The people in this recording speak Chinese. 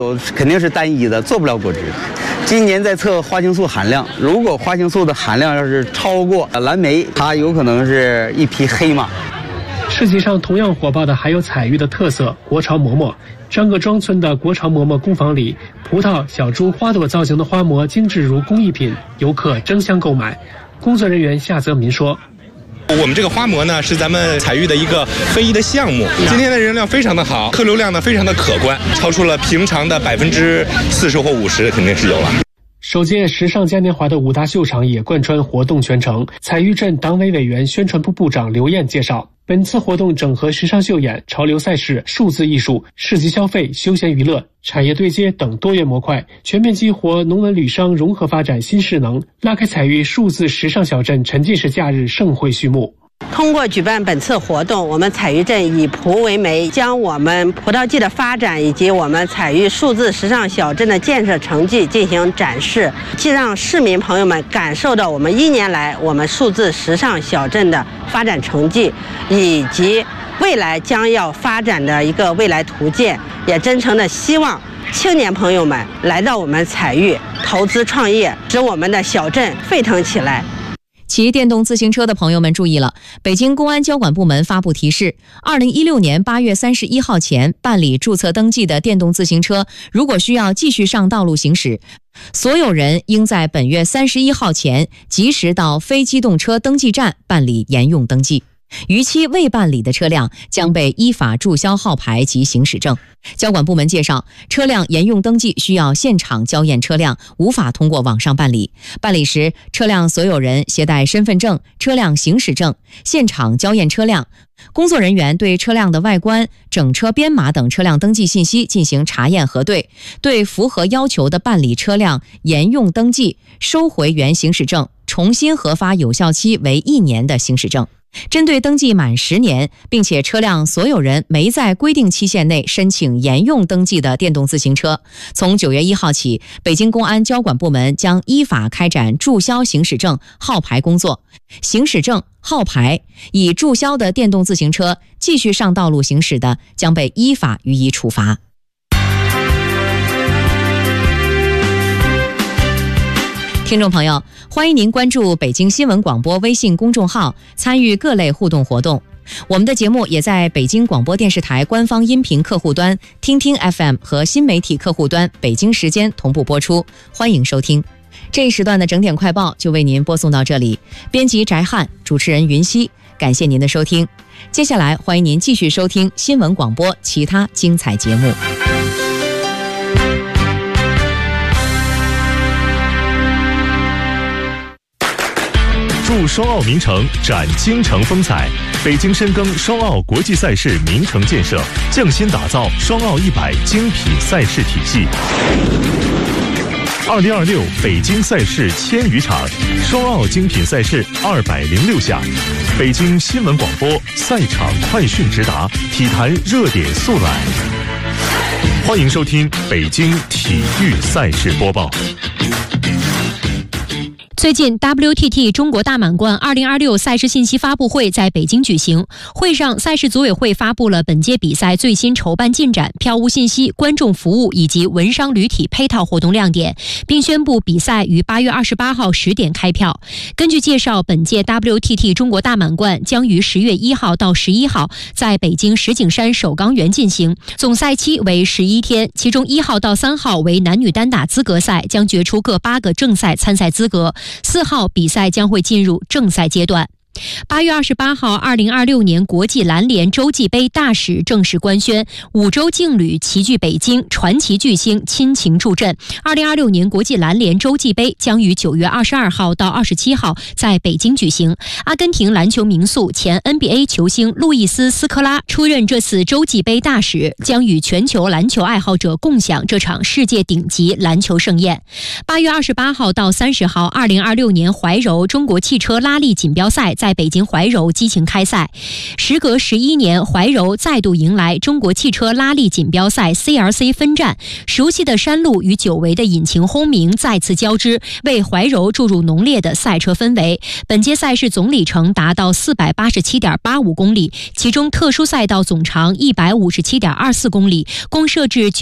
肯定是单一的，做不了果汁。今年在测花青素含量，如果花青素的含量要是超过蓝莓，它有可能是一匹黑马。 市集上同样火爆的还有彩玉的特色国潮馍馍。张各庄村的国潮馍馍工坊里，葡萄、小猪、花朵造型的花馍精致如工艺品，游客争相购买。工作人员夏泽民说：“ 我们这个花馍呢，是咱们彩玉的一个非遗的项目。今天的人流非常的好，客流量呢非常的可观，超出了平常的40%或50%，肯定是有了。” 首届时尚嘉年华的5大秀场也贯穿活动全程。彩玉镇党委委员、宣传部部长刘燕介绍，本次活动整合时尚秀演、潮流赛事、数字艺术、市集消费、休闲娱乐、产业对接等多元模块，全面激活农文旅商融合发展新势能，拉开彩玉数字时尚小镇沉浸式假日盛会序幕。 通过举办本次活动，我们彩玉镇以葡为媒，将我们葡萄季的发展以及我们彩玉数字时尚小镇的建设成绩进行展示，既让市民朋友们感受到我们1年来我们数字时尚小镇的发展成绩，以及未来将要发展的一个未来图鉴，也真诚的希望青年朋友们来到我们彩玉投资创业，使我们的小镇沸腾起来。 骑电动自行车的朋友们注意了，北京公安交管部门发布提示，2016年8月31号前办理注册登记的电动自行车，如果需要继续上道路行驶，所有人应在本月31号前及时到非机动车登记站办理沿用登记。逾期未办理的车辆将被依法注销号牌及行驶证。交管部门介绍，车辆沿用登记需要现场交验车辆，无法通过网上办理。办理时，车辆所有人携带身份证、车辆行驶证，现场交验车辆。工作人员对车辆的外观、整车编码等车辆登记信息进行查验核对，对符合要求的办理车辆沿用登记，收回原行驶证，重新核发有效期为1年的行驶证。针对登记满10年，并且车辆所有人没在规定期限内申请沿用登记的电动自行车，从9月1号起，北京公安交管部门将依法开展注销行驶证、号牌工作。行驶证、号牌已注销的电动自行车继续上道路行驶的，将被依法予以处罚。听众朋友，欢迎您关注北京新闻广播微信公众号，参与各类互动活动。我们的节目也在北京广播电视台官方音频客户端、听听 FM 和新媒体客户端北京时间同步播出，欢迎收听。这一时段的整点快报就为您播送到这里，编辑翟汉，主持人云熙，感谢您的收听。接下来欢迎您继续收听新闻广播其他精彩节目。 祝双奥名城展京城风采，北京深耕双奥国际赛事名城建设，匠心打造双奥100精品赛事体系。2026北京赛事1000余场，双奥精品赛事206项，北京新闻广播赛场快讯直达，体坛热点速览。欢迎收听北京体育赛事播报。 最近 WTT 中国大满贯2026赛事信息发布会在北京举行，会上赛事组委会发布了本届比赛最新筹办进展、票务信息、观众服务以及文商旅体配套活动亮点，并宣布比赛于8月28号10点开票。根据介绍，本届 WTT 中国大满贯将于10月1号到11号在北京石景山首钢园进行，总赛期为11天，其中1号到3号为男女单打资格赛，将决出各8个正赛参赛资格。4号比赛将会进入正赛阶段。8月28号，2026年国际篮联洲际杯大使正式官宣，5洲劲旅齐聚北京，传奇巨星亲情助阵。2026年国际篮联洲际杯将于9月22号到27号在北京举行。阿根廷篮球名宿、前 NBA 球星路易斯·斯科拉出任这次洲际杯大使，将与全球篮球爱好者共享这场世界顶级篮球盛宴。8月28号到30号，2026年怀柔中国汽车拉力锦标赛在北京怀柔激情开赛。时隔11年，怀柔再度迎来中国汽车拉力锦标赛 CRC 分站，熟悉的山路与久违的引擎轰鸣再次交织，为怀柔注入浓烈的赛车氛围。本届赛事总里程达到 487.85 公里，其中特殊赛道总长 157.24 公里，共设置